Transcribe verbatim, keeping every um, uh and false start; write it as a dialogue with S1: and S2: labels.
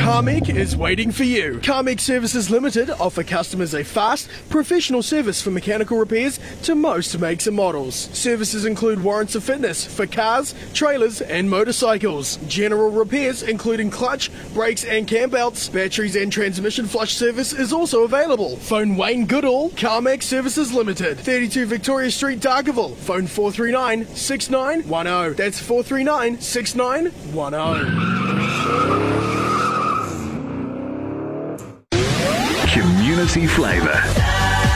S1: Carmec is waiting for you. Carmec Services Limited offer customers a fast, professional service for mechanical repairs to most makes and models. Services include warrants of fitness for cars, trailers and motorcycles. General repairs including clutch, brakes and cam belts, batteries and transmission flush service is also available. Phone Wayne Goodall, Carmec Services Limited, thirty-two Victoria Street, Dargaville. Phone four three nine, six nine one zero. That's four three nine, six nine one zero.
S2: Community flavour.